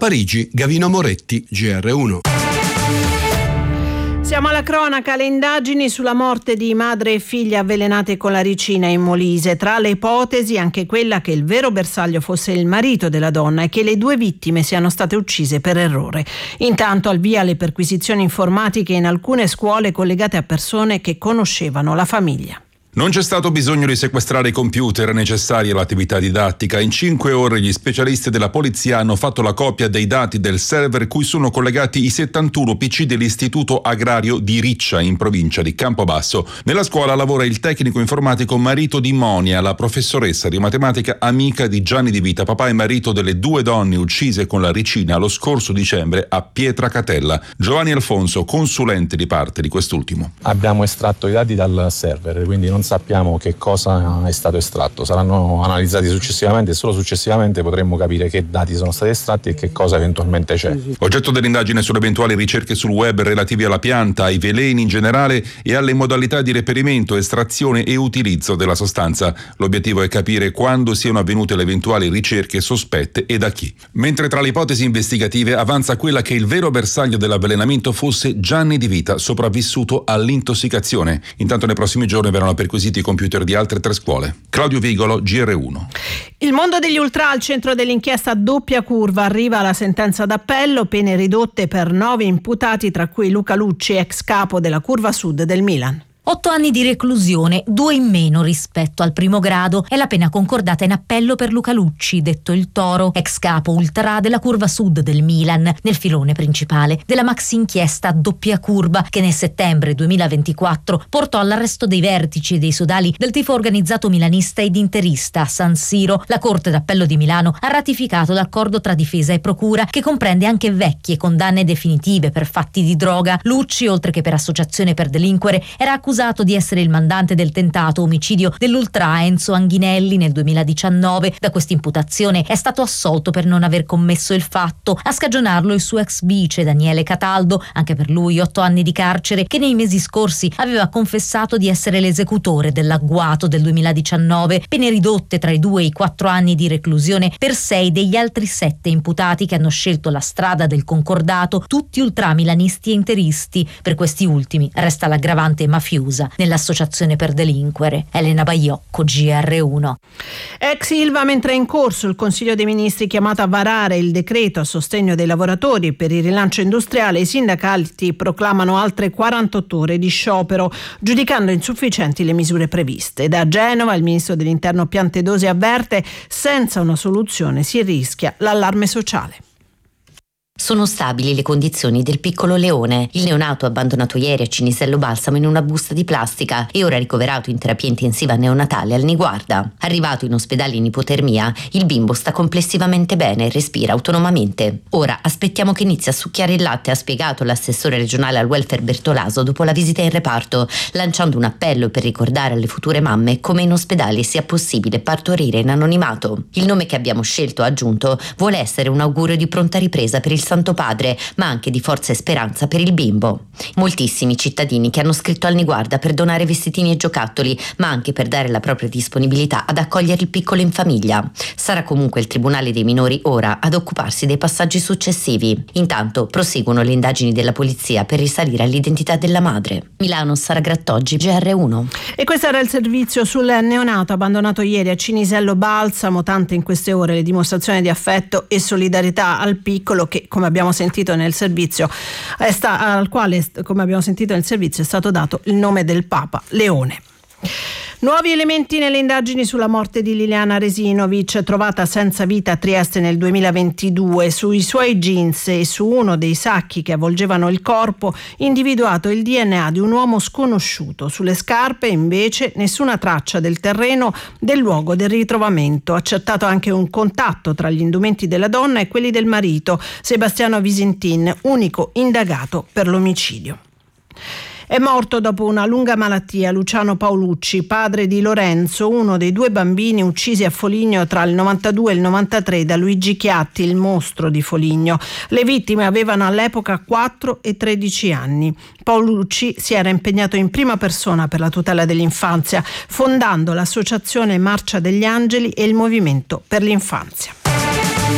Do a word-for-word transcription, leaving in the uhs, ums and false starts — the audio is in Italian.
Parigi, Gavino Moretti, G R uno. Siamo alla cronaca, le indagini sulla morte di madre e figlia avvelenate con la ricina in Molise. Tra le ipotesi anche quella che il vero bersaglio fosse il marito della donna e che le due vittime siano state uccise per errore. Intanto al via le perquisizioni informatiche in alcune scuole collegate a persone che conoscevano la famiglia. Non c'è stato bisogno di sequestrare i computer necessari all'attività didattica. In cinque ore gli specialisti della polizia hanno fatto la copia dei dati del server cui sono collegati i settantuno P C dell'Istituto Agrario di Riccia, in provincia di Campobasso. Nella scuola lavora il tecnico informatico marito di Monia, la professoressa di matematica amica di Gianni Di Vita, papà e marito delle due donne uccise con la ricina lo scorso dicembre a Pietracatella. Giovanni Alfonso, consulente di parte di quest'ultimo. Abbiamo estratto i dati dal server, quindi non sappiamo che cosa è stato estratto, saranno analizzati successivamente e solo successivamente potremmo capire che dati sono stati estratti e che cosa eventualmente c'è. Oggetto dell'indagine sono eventuali ricerche sul web relativi alla pianta, ai veleni in generale e alle modalità di reperimento, estrazione e utilizzo della sostanza. L'obiettivo è capire quando siano avvenute le eventuali ricerche sospette e da chi. Mentre tra le ipotesi investigative avanza quella che il vero bersaglio dell'avvelenamento fosse Gianni Di Vita, sopravvissuto all'intossicazione. Intanto nei prossimi giorni verranno perquisiti i computer di altre tre scuole. Claudio Vigolo, G R uno. Il mondo degli ultra al centro dell'inchiesta Doppia Curva. Arriva la sentenza d'appello, pene ridotte per nove imputati, tra cui Luca Lucci, ex capo della Curva Sud del Milan. Otto anni di reclusione, due in meno rispetto al primo grado, è la pena concordata in appello per Luca Lucci, detto il Toro, ex capo ultra della Curva Sud del Milan, nel filone principale della maxi inchiesta Doppia Curva, che nel settembre duemilaventiquattro portò all'arresto dei vertici e dei sodali del tifo organizzato milanista ed interista a San Siro. La Corte d'Appello di Milano ha ratificato l'accordo tra difesa e procura, che comprende anche vecchie condanne definitive per fatti di droga. Lucci, oltre che per associazione per delinquere, era accusato di essere il mandante del tentato omicidio dell'ultra Enzo Anghinelli nel duemiladiciannove. Da questa imputazione è stato assolto per non aver commesso il fatto. A scagionarlo il suo ex vice Daniele Cataldo, anche per lui otto anni di carcere, che nei mesi scorsi aveva confessato di essere l'esecutore dell'agguato del duemiladiciannove. Pene ridotte tra i due e i quattro anni di reclusione per sei degli altri sette imputati che hanno scelto la strada del concordato, tutti ultramilanisti e interisti. Per questi ultimi resta l'aggravante mafiosa nell'associazione per delinquere. Elena Baiocco, G R uno. Ex Ilva, mentre è in corso il Consiglio dei Ministri chiamato a varare il decreto a sostegno dei lavoratori per il rilancio industriale, i sindacati proclamano altre quarantotto ore di sciopero, giudicando insufficienti le misure previste. Da Genova il ministro dell'Interno Piantedosi avverte: senza una soluzione si rischia l'allarme sociale. Sono stabili le condizioni del piccolo Leone, il neonato abbandonato ieri a Cinisello Balsamo in una busta di plastica e ora ricoverato in terapia intensiva neonatale al Niguarda. Arrivato in ospedale in ipotermia, il bimbo sta complessivamente bene e respira autonomamente. Ora aspettiamo che inizi a succhiare il latte, ha spiegato l'assessore regionale al welfare Bertolaso dopo la visita in reparto, lanciando un appello per ricordare alle future mamme come in ospedale sia possibile partorire in anonimato. Il nome che abbiamo scelto, ha aggiunto, vuole essere un augurio di pronta ripresa per il Santo Padre, ma anche di forza e speranza per il bimbo. Moltissimi cittadini che hanno scritto al Niguarda per donare vestitini e giocattoli, ma anche per dare la propria disponibilità ad accogliere il piccolo in famiglia. Sarà comunque il Tribunale dei minori ora ad occuparsi dei passaggi successivi. Intanto proseguono le indagini della polizia per risalire all'identità della madre. Milano, Sara Grattoggi, G R uno. E questo era il servizio sul neonato abbandonato ieri a Cinisello Balsamo. Tante in queste ore le dimostrazioni di affetto e solidarietà al piccolo che, come abbiamo sentito nel servizio, è sta, al quale, come abbiamo sentito nel servizio, è stato dato il nome del Papa Leone. Nuovi elementi nelle indagini sulla morte di Liliana Resinovic, trovata senza vita a Trieste nel duemilaventidue. Sui suoi jeans e su uno dei sacchi che avvolgevano il corpo, individuato il D N A di un uomo sconosciuto. Sulle scarpe, invece, nessuna traccia del terreno del luogo del ritrovamento. Accertato anche un contatto tra gli indumenti della donna e quelli del marito, Sebastiano Visintin, unico indagato per l'omicidio. È morto dopo una lunga malattia Luciano Paolucci, padre di Lorenzo, uno dei due bambini uccisi a Foligno tra il novantadue e il novantatré da Luigi Chiatti, il mostro di Foligno. Le vittime avevano all'epoca quattro e tredici anni. Paolucci si era impegnato in prima persona per la tutela dell'infanzia, fondando l'associazione Marcia degli Angeli e il Movimento per l'infanzia.